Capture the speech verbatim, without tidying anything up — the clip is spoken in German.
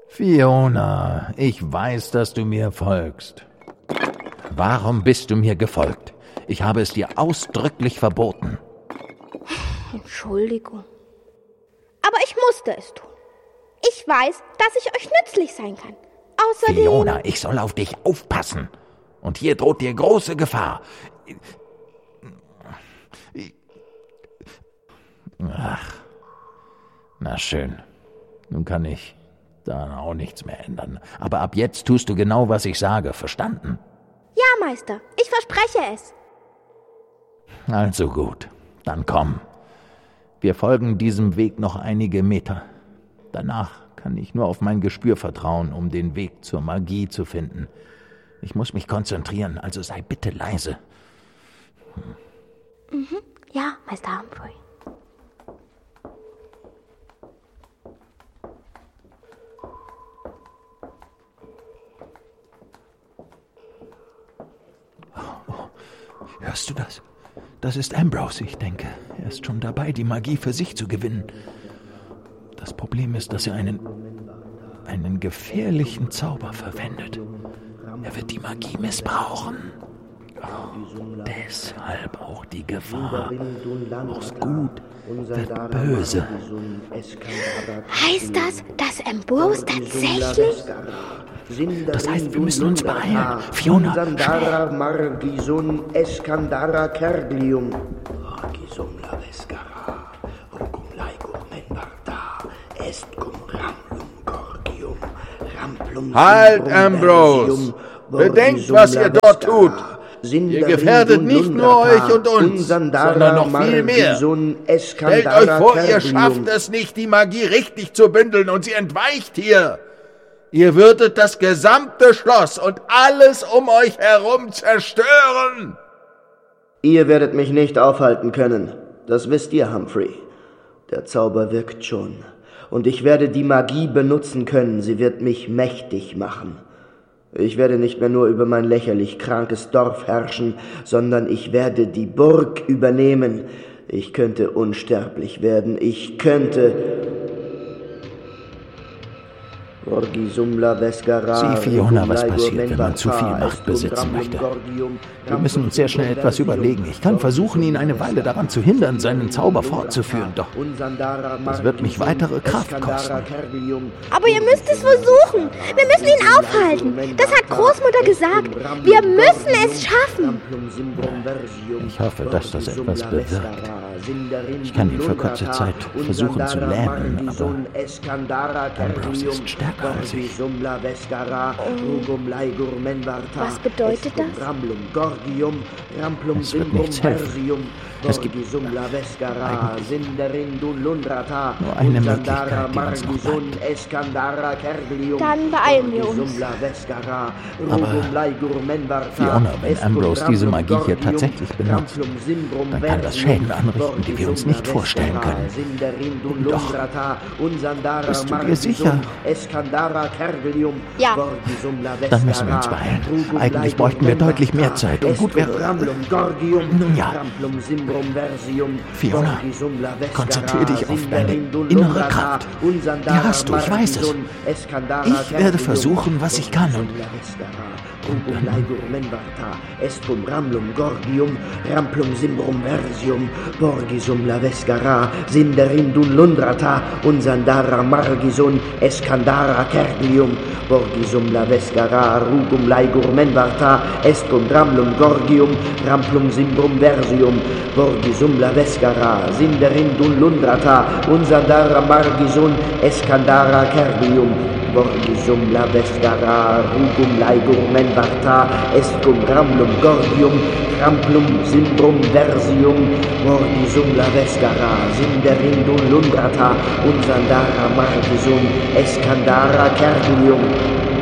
Fiona, ich weiß, dass du mir folgst. Warum bist du mir gefolgt? Ich habe es dir ausdrücklich verboten. Entschuldigung. Aber ich musste es tun. Ich weiß, dass ich euch nützlich sein kann. Außerdem... Fiona, ich soll auf dich aufpassen. Und hier droht dir große Gefahr. Ach, na schön. Nun kann ich da auch nichts mehr ändern. Aber ab jetzt tust du genau, was ich sage. Verstanden? Ja, Meister. Ich verspreche es. Also gut. Dann komm. Wir folgen diesem Weg noch einige Meter. Danach kann ich nur auf mein Gespür vertrauen, um den Weg zur Magie zu finden. Ich muss mich konzentrieren, also sei bitte leise. Hm. Mhm. Ja, Meister Humphrey. Hörst du das? Das ist Ambrose, ich denke. Er ist schon dabei, die Magie für sich zu gewinnen. Das Problem ist, dass er einen, einen gefährlichen Zauber verwendet. Er wird die Magie missbrauchen. Oh, deshalb auch die Gefahr. Aus Gut wird böse. Heißt das, dass Ambrose tatsächlich... Das heißt, wir müssen uns beeilen. Fiona, schnell. Margison Eskandara Kerglium. Halt, Ambrose! Bedenkt, was ihr dort tut! Ihr gefährdet nicht nur euch und uns, sondern noch viel mehr. Stellt euch vor, ihr schafft es nicht, die Magie richtig zu bündeln und sie entweicht hier. Ihr würdet das gesamte Schloss und alles um euch herum zerstören. Ihr werdet mich nicht aufhalten können. Das wisst ihr, Humphrey. Der Zauber wirkt schon. Und ich werde die Magie benutzen können. Sie wird mich mächtig machen. Ich werde nicht mehr nur über mein lächerlich krankes Dorf herrschen, sondern ich werde die Burg übernehmen. Ich könnte unsterblich werden. Ich könnte... Sieh, Fiona, was passiert, wenn man zu viel Macht besitzen möchte. Wir müssen uns sehr schnell etwas überlegen. Ich kann versuchen, ihn eine Weile daran zu hindern, seinen Zauber fortzuführen, doch das wird mich weitere Kraft kosten. Aber ihr müsst es versuchen. Wir müssen ihn aufhalten. Das hat Großmutter gesagt. Wir müssen es schaffen. Ich hoffe, dass das etwas bewirkt. Ich kann ihn für kurze Zeit versuchen zu lähmen, aber Ambrose ist stärker als ich. Oh. Was bedeutet das? Es wird nichts helfen. Es gibt eigentlich nur eine Möglichkeit, die uns noch bleibt. Dann beeilen wir uns. Aber, Fiona, wenn Ambrose diese Magie hier tatsächlich benutzt, dann kann das Schäden anrichten, die wir uns nicht vorstellen können. Doch, bist du dir sicher? Ja. Dann müssen wir uns beeilen. Eigentlich bräuchten wir deutlich mehr Zeit und gut wäre... Nun ja. Fiona, konzentriere dich auf deine innere Kraft. Die hast du, ich weiß es. Ich werde versuchen, was ich kann und... Estum ramlum gorgium, ramplum simbrum versium, borgisum lavescara, sinderindun lundrata, unsandara margison, escandara kerglium, borgisum lavescara, rugum laigur menvarta, estum ramlum gorgium, ramplum simbrum versium, borgisum lavescara, sinderindun lundrata, unsandara margison, escandara kerglium, Borgisum la vescara, rugum laigur menvarta, escum ramlum gordium, tramplum simbrum versium, Borgisum la vescara, sinderindum lundrata, unsandara margisum, escandara kerglium.